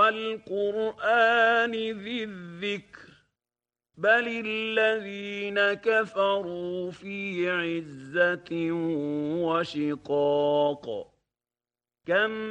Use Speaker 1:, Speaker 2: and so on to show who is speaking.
Speaker 1: وَالْقُرْآنِ ذِي الذِّكْرِ بَلِ الَّذِينَ كَفَرُوا فِي عِزَّةٍ وَشِقَاقٍ كَمْ